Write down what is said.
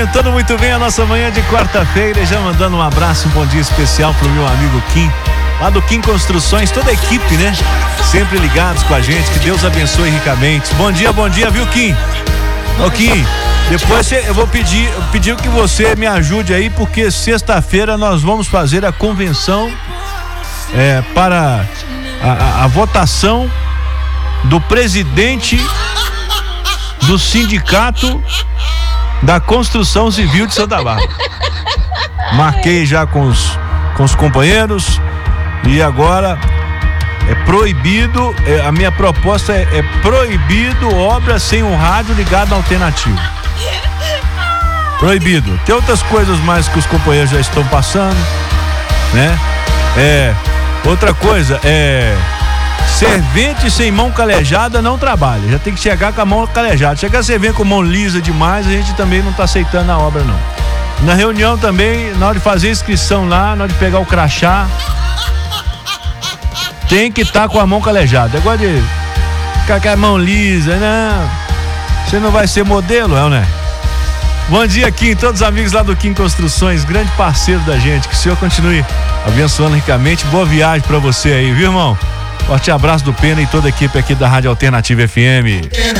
Comentando muito bem a nossa manhã de quarta-feira, já mandando um abraço, um bom dia especial pro meu amigo Kim, lá do Kim Construções, toda a equipe, né? Sempre ligados com a gente, que Deus abençoe ricamente. Bom dia, viu, Kim? Ô, Kim, depois eu vou pedir que você me ajude aí, porque sexta-feira nós vamos fazer a convenção para a votação do presidente do sindicato da construção civil de Santa Bárbara. Marquei já com os companheiros e agora é proibido, a minha proposta é proibido obra sem um rádio ligado na alternativa. Proibido. Tem outras coisas mais que os companheiros já estão passando, né? Outra coisa servente sem mão calejada não trabalha, já tem que chegar com a mão calejada. Chegar servente com mão lisa demais, a gente também não tá aceitando a obra, não. Na reunião também, na hora de fazer a inscrição lá, na hora de pegar o crachá, tem que estar com a mão calejada. Agora de ficar com a mão lisa, não. Você não vai ser modelo, né? Bom dia, Kim, todos os amigos lá do Kim Construções, grande parceiro da gente, que o senhor continue abençoando ricamente. Boa viagem pra você aí, viu, irmão? Forte abraço do Pena e toda a equipe aqui da Rádio Alternativa FM.